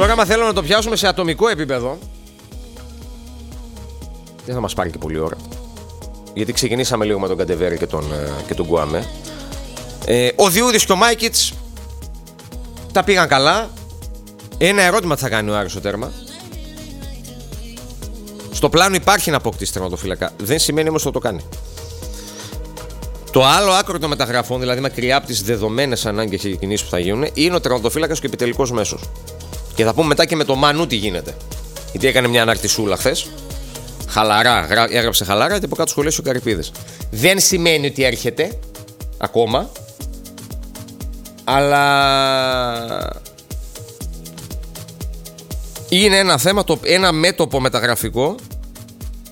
Τώρα, άμα θέλω να το πιάσουμε σε ατομικό επίπεδο, δεν θα μας πάρει και πολλή ώρα. Γιατί ξεκινήσαμε λίγο με τον Καντεβέρη και τον Γκουαμέ. Ο Διούδης και ο Μάικιτς τα πήγαν καλά. Ένα ερώτημα θα κάνει ο Άρης στο τέρμα. Στο πλάνο υπάρχει να αποκτήσει τερματοφύλακα. Δεν σημαίνει όμως ότι το κάνει. Το άλλο άκρο των μεταγραφών, δηλαδή μακριά από τις δεδομένες ανάγκες και κινήσεις που θα γίνουν, είναι ο τερματοφύλακας και ο επιτελικός μέσος. Και θα πούμε μετά και με το Μανού τι γίνεται. Γιατί έκανε μια αναρτησούλα χθες. Χαλαρά, έγραψε χαλαρά και από κάτω σχολείο ο Καρυπίδης. Δεν σημαίνει ότι έρχεται ακόμα, αλλά είναι ένα θέμα, ένα μέτωπο μεταγραφικό